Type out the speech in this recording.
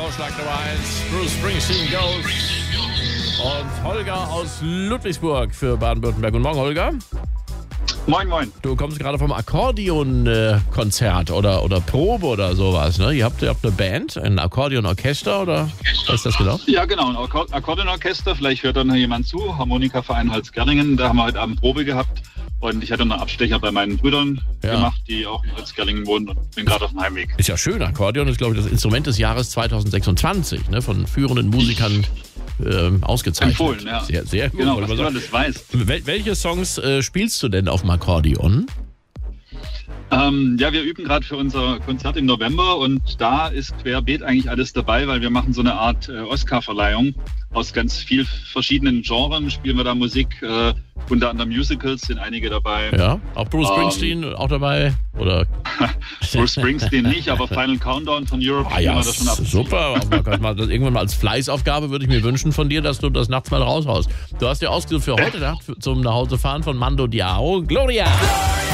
Vorschlag Nummer 1. Bruce Springsteen Ghost. Und Holger aus Ludwigsburg für Baden-Württemberg. Guten Morgen, Holger. Moin, moin. Du kommst gerade vom Akkordeon-Konzert oder Probe oder sowas, ne? Ihr habt eine Band, ein Akkordeonorchester oder was ist das genau? Ja, genau, ein Akkordeonorchester. Vielleicht hört da noch jemand zu. Harmonikaverein Holzgerlingen. Da haben wir heute Abend Probe gehabt. Und ich hatte einen Abstecher bei meinen Brüdern gemacht, die auch in Holzgerlingen wohnen und bin gerade auf dem Heimweg. Ist ja schön. Akkordeon ist, glaube ich, das Instrument des Jahres 2026, ne? Von führenden Musikern ausgezeichnet. Empfohlen, ja. Sehr, sehr gut. Genau, was du alles weißt. Welche Songs spielst du denn auf dem Akkordeon? Ja, wir üben gerade für unser Konzert im November und da ist querbeet eigentlich alles dabei, weil wir machen so eine Art Oscar-Verleihung. Aus ganz vielen verschiedenen Genres spielen wir da Musik, unter anderem Musicals sind einige dabei. Ja, auch Bruce Springsteen auch dabei? Oder? Bruce Springsteen nicht, aber Final Countdown von Europe Ah ja, wir das schon ab. super. Irgendwann mal als Fleißaufgabe würde ich mir wünschen von dir, dass du das nachts mal raushaust. Du hast ja ausgesucht für heute, zum Nachhausefahren von Mando Diao. Gloria!